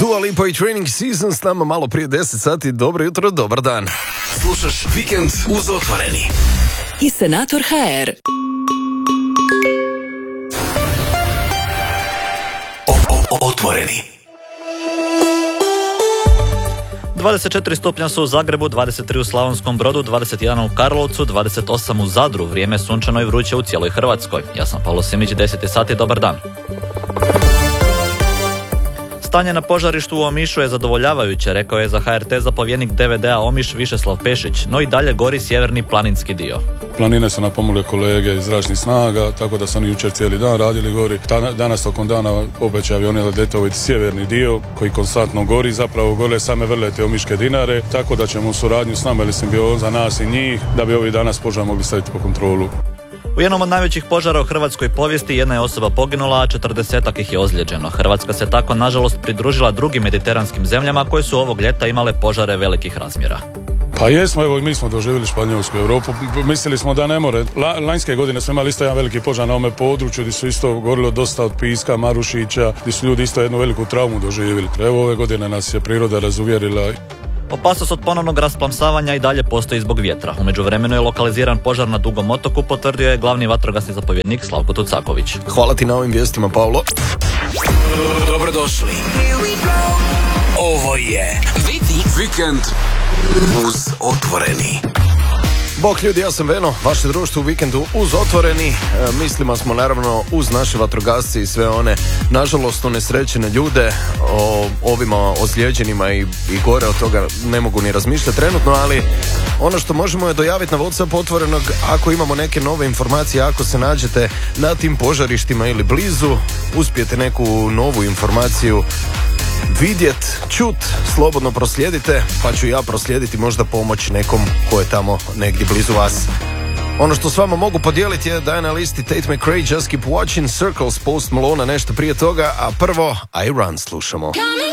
Dua Lipa i Training Season s nama malo prije 10 sati. Dobro jutro, dobar dan. Slušaš Vikend uz Otvoreni. I Senator HR. Otvoreni. 24 stupnja su u Zagrebu, 23 u Slavonskom Brodu, 21 u Karlovcu, 28 u Zadru. Vrijeme je sunčano i vruće u cijeloj Hrvatskoj. Ja sam Pavlo Simić, 10 sati, dobar dan. Stanje na požarištu u Omišu je zadovoljavajuće, rekao je za HRT zapovjednik DVD-a Omiš Višeslav Pešić, no i dalje gori sjeverni planinski dio. Planine su napomogle kolege iz zračnih snaga, tako da su oni jučer cijeli dan radili gori. Danas tokom dana obećaju avioni letovati sjeverni dio koji konstantno gori, zapravo gole same vrlete Omiške dinare, tako da ćemo u suradnju s nama ili simbioza nas i njih, da bi ovih danas požar mogli staviti pod kontrolu. U jednom od najvećih požara u hrvatskoj povijesti jedna je osoba poginula, a 40-ak ih je ozlijeđeno. Hrvatska se tako, nažalost, pridružila drugim mediteranskim zemljama koje su ovog ljeta imale požare velikih razmjera. Pa jesmo, evo i mi smo doživjeli Španjolsku Europu. Mislili smo da ne more. Lanjske godine smo imali isto jedan veliki požar na ovome području gdje su isto gorilo dosta od piska, marušića, gdje su ljudi isto jednu veliku traumu doživjeli. Evo ove godine nas je priroda razuvjerila. Opasnost od ponovnog rasplamsavanja i dalje postoji zbog vjetra. U međuvremenu je lokaliziran požar na Dugom otoku, potvrdio je glavni vatrogasni zapovjednik Slavko Tucaković. Hvala ti na ovim vijestima, Pavlo. Dobrodošli. Ovo je Vikend uz Otvoreni. Bok ljudi, ja sam Veno, vaše društvo u Vikendu uz Otvoreni. Mislimo smo naravno uz naše vatrogasce i sve one nažalost unesrećene ljude. O ovima ozlijeđenima i gore od toga ne mogu ni razmišljati trenutno, ali ono što možemo je dojaviti na WhatsApp Otvorenog ako imamo neke nove informacije, ako se nađete na tim požarištima ili blizu, uspijete neku novu informaciju vidjet, čut, slobodno proslijedite, pa ću ja proslijediti, možda pomoć nekom ko je tamo negdje blizu vas. Ono što s vama mogu podijeliti je da je na listi Tate McRae, Just Keep Watching, Circles, Post Malone, nešto prije toga, a prvo I Run slušamo.